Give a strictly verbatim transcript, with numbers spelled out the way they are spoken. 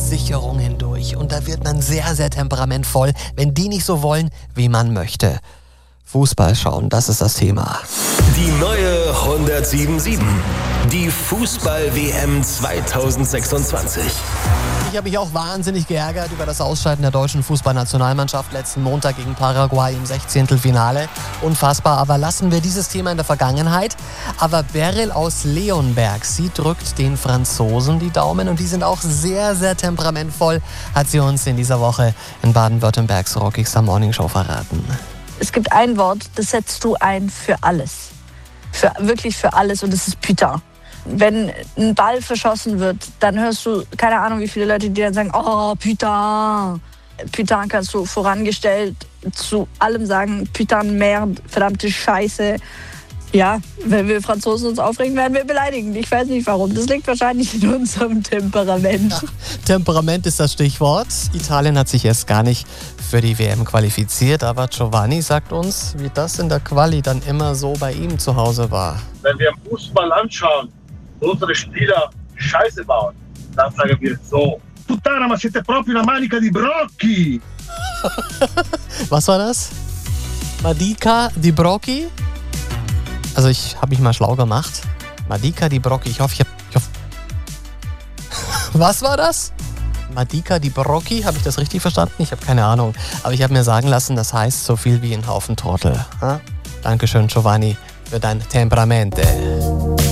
Sicherung hindurch. Und da wird man sehr, sehr temperamentvoll, wenn die nicht so wollen, wie man möchte. Fußball schauen, das ist das Thema. Die neue hundertsiebenundsiebzig. Die Fußball-W M zweitausendsechsundzwanzig. Ich habe mich auch wahnsinnig geärgert über das Ausscheiden der deutschen Fußballnationalmannschaft letzten Montag gegen Paraguay im Sechzehntelfinale. Unfassbar, aber lassen wir dieses Thema in der Vergangenheit. Aber Beryl aus Leonberg, sie drückt den Franzosen die Daumen und die sind auch sehr, sehr temperamentvoll, hat sie uns in dieser Woche in Baden-Württembergs Rockigster Morning Show verraten. Es gibt ein Wort, das setzt du ein für alles. Für, wirklich für alles und das ist Putain. Wenn ein Ball verschossen wird, dann hörst du, keine Ahnung, wie viele Leute, die dann sagen, oh, Putain. Putain kannst du vorangestellt zu allem sagen, Putain, Merde, verdammte Scheiße. Ja, wenn wir Franzosen uns aufregen, werden wir beleidigend. Ich weiß nicht warum. Das liegt wahrscheinlich in unserem Temperament. Ja, Temperament ist das Stichwort. Italien hat sich erst gar nicht für die W M qualifiziert, aber Giovanni sagt uns, wie das in der Quali dann immer so bei ihm zu Hause war. Wenn wir Fußball anschauen, unsere Spieler Scheiße bauen, dann sagen wir so: Puttana, ma siete proprio una manica di brocchi! Was war das? Madica di Brocchi? Also ich habe mich mal schlau gemacht. Madica di Brocchi, ich hoffe, ich habe... Ich hoffe. Was war das? Madica di Brocchi, habe ich das richtig verstanden? Ich habe keine Ahnung. Aber ich habe mir sagen lassen, das heißt so viel wie ein Haufen Trottel. Ha? Dankeschön, Giovanni, für dein Temperamente.